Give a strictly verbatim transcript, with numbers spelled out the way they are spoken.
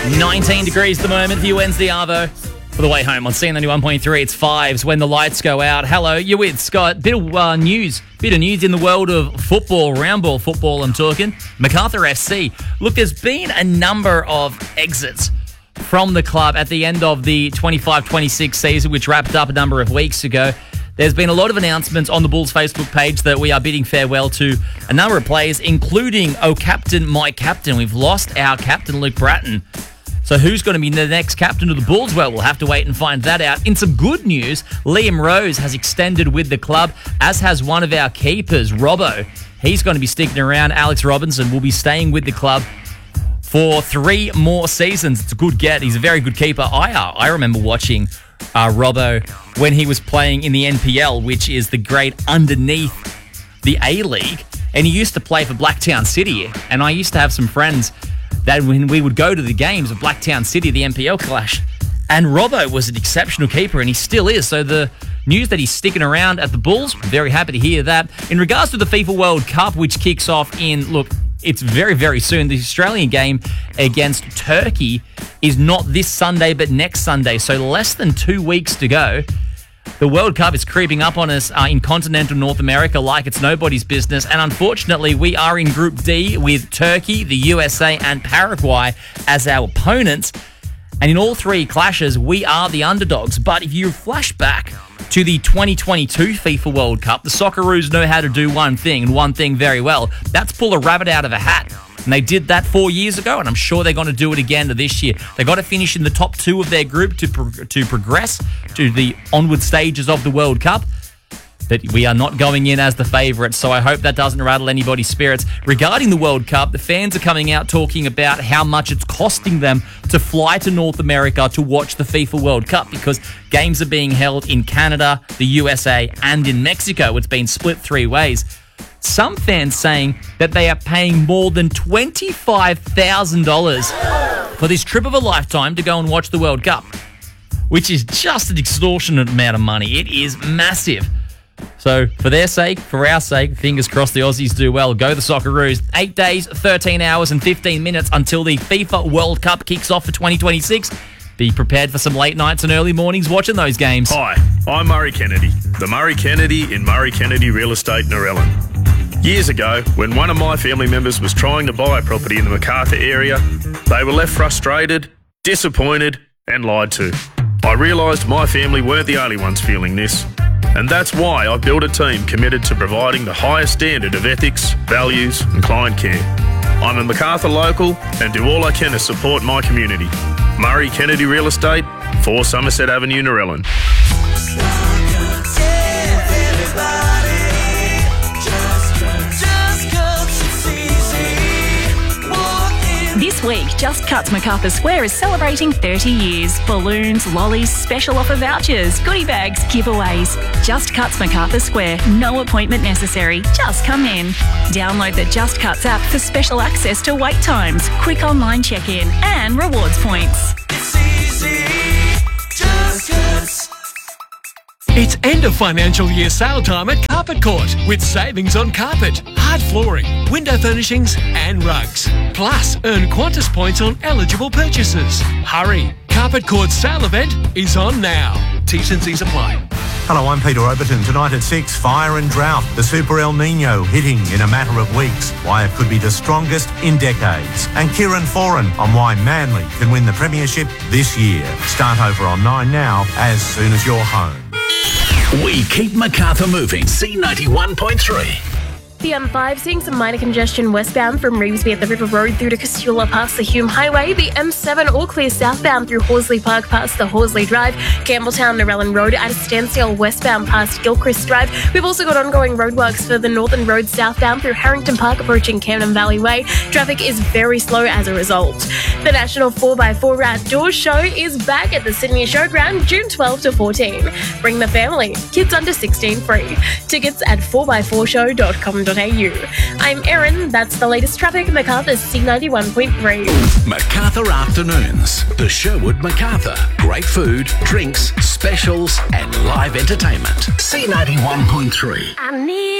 nineteen degrees at the moment for your Wednesday Arvo. For the way home on C ninety-one point three, it's fives when the lights go out. Hello, you're with Scott. Bit of uh, news. Bit of news in the world of football, round ball football I'm talking. Macarthur F C. Look, there's been a number of exits from the club at the end of the twenty-five twenty-six season, which wrapped up a number of weeks ago. There's been a lot of announcements on the Bulls Facebook page that we are bidding farewell to a number of players, including, oh, captain, my captain. We've lost our captain, Luke Bratton. So who's going to be the next captain of the Bulls? Well, we'll have to wait and find that out. In some good news, Liam Rose has extended with the club, as has one of our keepers, Robbo. He's going to be sticking around. Alex Robinson will be staying with the club for three more seasons. It's a good get. He's a very good keeper. I uh, I remember watching uh, Robbo when he was playing in the N P L, which is the grade underneath the A-League, and he used to play for Blacktown City. And I used to have some friends that when we would go to the games of Blacktown City, the N P L clash, and Robbo was an exceptional keeper, and he still is. So the news that he's sticking around at the Bulls, very happy to hear that. In regards to the FIFA World Cup, which kicks off in, look, it's very, very soon. The Australian game against Turkey is not this Sunday, but next Sunday. So less than two weeks to go. The World Cup is creeping up on us uh, in continental North America like it's nobody's business. And unfortunately, we are in Group D with Turkey, the U S A, and Paraguay as our opponents. And in all three clashes, we are the underdogs. But if you flash back to the twenty twenty-two FIFA World Cup, the Socceroos know how to do one thing, and one thing very well. That's pull a rabbit out of a hat. And they did that four years ago, and I'm sure they're going to do it again this year. They've got to finish in the top two of their group to pro- to progress to the onward stages of the World Cup. That we are not going in as the favourites, so I hope that doesn't rattle anybody's spirits. Regarding the World Cup, the fans are coming out talking about how much it's costing them to fly to North America to watch the FIFA World Cup because games are being held in Canada, the U S A, and in Mexico. It's been split three ways. Some fans saying that they are paying more than twenty-five thousand dollars for this trip of a lifetime to go and watch the World Cup, which is just an extortionate amount of money. It is massive. So for their sake, for our sake, fingers crossed the Aussies do well. Go the Socceroos. Eight days, thirteen hours and fifteen minutes until the FIFA World Cup kicks off for twenty twenty-six. Be prepared for some late nights and early mornings watching those games. Hi, I'm Murray Kennedy, the Murray Kennedy in Murray Kennedy Real Estate Narellan. Years ago, when one of my family members was trying to buy a property in the Macarthur area, they were left frustrated, disappointed and lied to. I realised my family weren't the only ones feeling this. And that's why I built a team committed to providing the highest standard of ethics, values and client care. I'm a Macarthur local and do all I can to support my community. Murray Kennedy Real Estate, four Somerset Avenue, Narellan. This week, Just Cuts Macarthur Square is celebrating thirty years. Balloons, lollies, special offer vouchers, goodie bags, giveaways. Just Cuts Macarthur Square. No appointment necessary. Just come in. Download the Just Cuts app for special access to wait times, quick online check-in and rewards points. It's easy. Just Cuts. It's end of financial year sale time at Carpet Court with savings on carpet, hard flooring, window furnishings and rugs. Plus, earn Qantas points on eligible purchases. Hurry! Carpet Court's sale event is on now. T's and C's apply. Hello, I'm Peter Overton. Tonight at six, fire and drought. The Super El Nino hitting in a matter of weeks. Why it could be the strongest in decades. And Kieran Foran on why Manly can win the premiership this year. Start over on nine now, as soon as you're home. We keep Macarthur moving. C ninety-one point three. The M five seeing some minor congestion westbound from Revesby at the River Road through to Casula past the Hume Highway. The M seven all clear southbound through Horsley Park past the Horsley Drive. Campbelltown Narellan Road at a standstill westbound past Gilchrist Drive. We've also got ongoing roadworks for the Northern Road southbound through Harrington Park approaching Camden Valley Way. Traffic is very slow as a result. The National four by four Outdoors Show is back at the Sydney Showground June twelfth to fourteen. Bring the family. Kids under sixteen free. Tickets at four by four show dot com dot a u. I'm Erin. That's the latest traffic. Macarthur C ninety-one point three. Macarthur Afternoons. The Sherwood Macarthur. Great food, drinks, specials and live entertainment. C ninety-one point three. I need